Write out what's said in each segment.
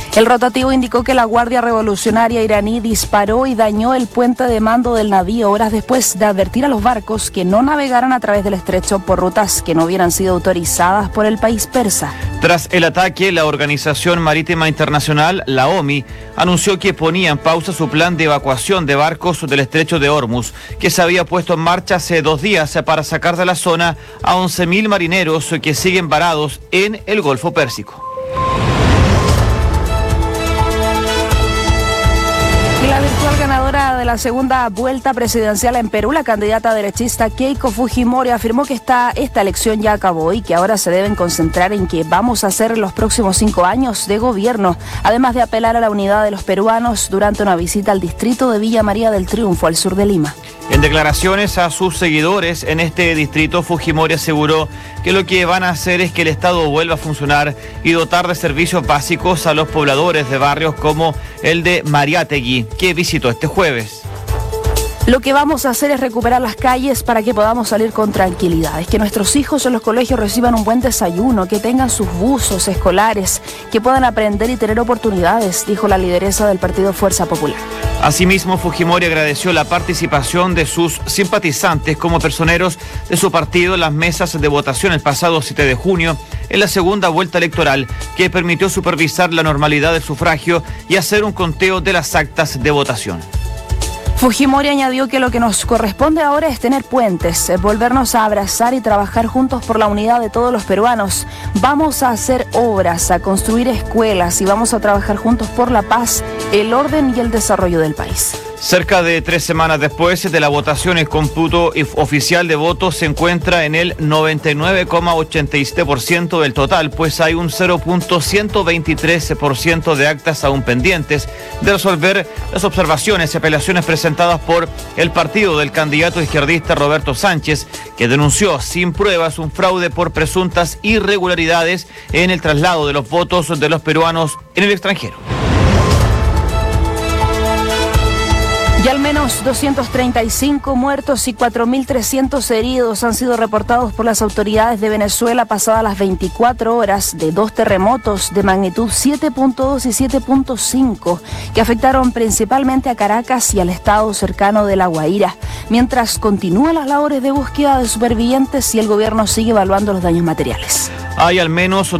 El rotativo indicó que la Guardia Revolucionaria iraní disparó y dañó el puente de mando del navío horas después de advertir a los barcos que no navegaran a través del estrecho por rutas que no hubieran sido autorizadas por el país persa. Tras el ataque, la Organización Marítima Internacional, la OMI, anunció que ponía en pausa su plan de evacuación de barcos del estrecho de Hormuz, que se había puesto en marcha hace 2 días para sacar de la zona a 11.000 marineros que siguen varados en el Golfo Pérsico. La virtual ganadora de la segunda vuelta presidencial en Perú, la candidata derechista Keiko Fujimori, afirmó que esta elección ya acabó y que ahora se deben concentrar en qué vamos a hacer en los próximos 5 años de gobierno, además de apelar a la unidad de los peruanos durante una visita al distrito de Villa María del Triunfo, al sur de Lima. En declaraciones a sus seguidores en este distrito, Fujimori aseguró que lo que van a hacer es que el Estado vuelva a funcionar y dotar de servicios básicos a los pobladores de barrios como el de Mariátegui, que visitó este jueves. Lo que vamos a hacer es recuperar las calles para que podamos salir con tranquilidad. Es que nuestros hijos en los colegios reciban un buen desayuno, que tengan sus buzos escolares, que puedan aprender y tener oportunidades, dijo la lideresa del partido Fuerza Popular. Asimismo, Fujimori agradeció la participación de sus simpatizantes como personeros de su partido en las mesas de votación el pasado 7 de junio en la segunda vuelta electoral, que permitió supervisar la normalidad del sufragio y hacer un conteo de las actas de votación. Fujimori añadió que lo que nos corresponde ahora es tener puentes, volvernos a abrazar y trabajar juntos por la unidad de todos los peruanos. Vamos a hacer obras, a construir escuelas y vamos a trabajar juntos por la paz, el orden y el desarrollo del país. Cerca de 3 semanas después de la votación, el cómputo oficial de votos se encuentra en el 99,87% del total, pues hay un 0,123% de actas aún pendientes de resolver las observaciones y apelaciones presentadas por el partido del candidato izquierdista Roberto Sánchez, que denunció sin pruebas un fraude por presuntas irregularidades en el traslado de los votos de los peruanos en el extranjero. Y al menos 235 muertos y 4.300 heridos han sido reportados por las autoridades de Venezuela pasadas las 24 horas de 2 terremotos de magnitud 7.2 y 7.5 que afectaron principalmente a Caracas y al estado cercano de La Guaira, mientras continúan las labores de búsqueda de supervivientes y el gobierno sigue evaluando los daños materiales. Hay al menos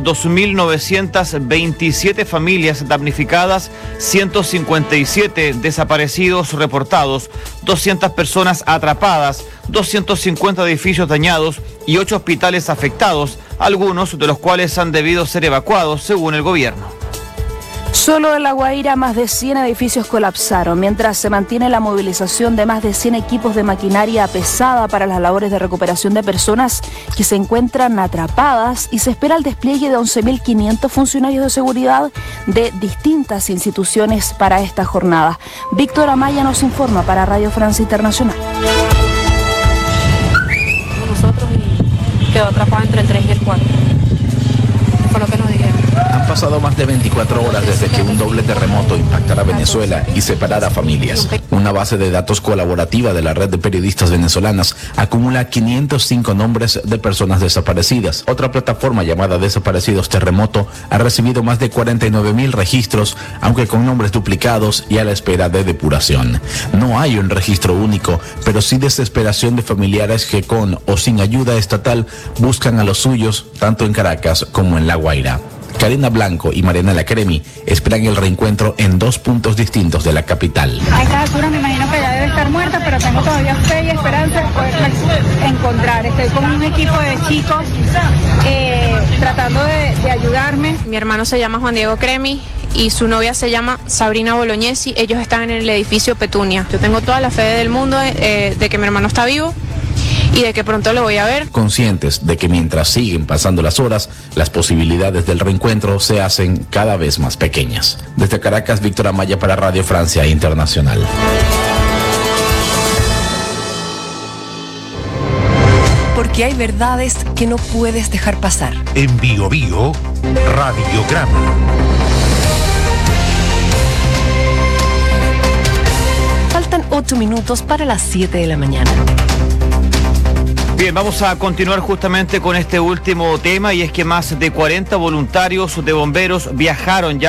2.927 familias damnificadas, 157 desaparecidos reportados, 200 personas atrapadas, 250 edificios dañados y 8 hospitales afectados, algunos de los cuales han debido ser evacuados según el gobierno. Solo en La Guaira más de 100 edificios colapsaron, mientras se mantiene la movilización de más de 100 equipos de maquinaria pesada para las labores de recuperación de personas que se encuentran atrapadas y se espera el despliegue de 11.500 funcionarios de seguridad de distintas instituciones para esta jornada. Víctor Amaya nos informa para Radio Francia Internacional. Nosotros y quedó atrapado entre el 3 y el 4. Fue lo que nos dijeron. Han pasado más de 24 horas desde que un doble terremoto impactara Venezuela y separara familias. Una base de datos colaborativa de la red de periodistas venezolanas acumula 505 nombres de personas desaparecidas. Otra plataforma llamada Desaparecidos Terremoto ha recibido más de 49.000 registros, aunque con nombres duplicados y a la espera de depuración. No hay un registro único, pero sí desesperación de familiares que con o sin ayuda estatal buscan a los suyos, tanto en Caracas como en La Guaira. Karina Blanco y Mariana Cremi esperan el reencuentro en 2 puntos distintos de la capital. A estas alturas me imagino que ya debe estar muerta, pero tengo todavía fe y esperanza de poderla encontrar. Estoy con un equipo de chicos tratando de ayudarme. Mi hermano se llama Juan Diego Cremi y su novia se llama Sabrina Bolognesi. Ellos están en el edificio Petunia. Yo tengo toda la fe del mundo de que mi hermano está vivo y de que pronto lo voy a ver. Conscientes de que mientras siguen pasando las horas, las posibilidades del reencuentro se hacen cada vez más pequeñas. Desde Caracas, Víctor Amaya para Radio Francia Internacional. Porque hay verdades que no puedes dejar pasar. En Bio Bio, Radiograma. Faltan 8 minutos para las 7 de la mañana. Bien, vamos a continuar justamente con este último tema y es que más de 40 voluntarios de bomberos viajaron ya